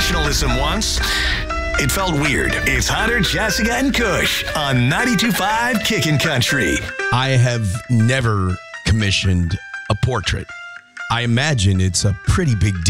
professionalism once. It felt weird. It's Hunter, Jessica, and Kush on 92.5 Kickin' Country. I have never commissioned a portrait. I imagine it's a pretty big deal.